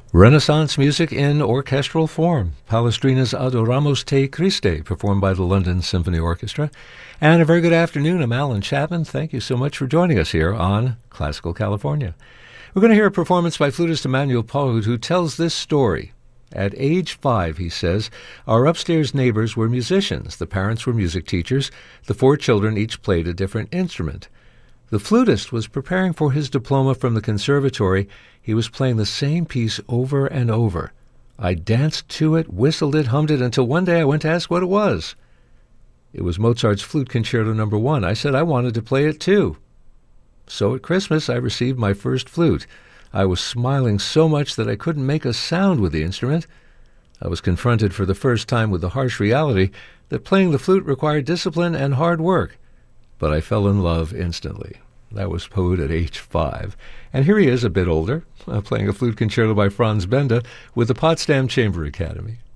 Renaissance music in orchestral form. Palestrina's Adoramos Te Christe, performed by the London Symphony Orchestra. And a very good afternoon. I'm Alan Chapman. Thank you so much for joining us here on Classical California. We're going to hear a performance by flutist Emmanuel Pahud, who tells this story. At age 5, he says, our upstairs neighbors were musicians. The parents were music teachers. The 4 children each played a different instrument. The flutist was preparing for his diploma from the conservatory. He was playing the same piece over and over. I danced to it, whistled it, hummed it, until one day I went to ask what it was. It was Mozart's Flute Concerto No. 1. I said I wanted to play it too. So at Christmas I received my first flute. I was smiling so much that I couldn't make a sound with the instrument. I was confronted for the first time with the harsh reality that playing the flute required discipline and hard work. But I fell in love instantly. That was Pahud at age 5. And here he is, a bit older, playing a flute concerto by Franz Benda with the Potsdam Chamber Academy.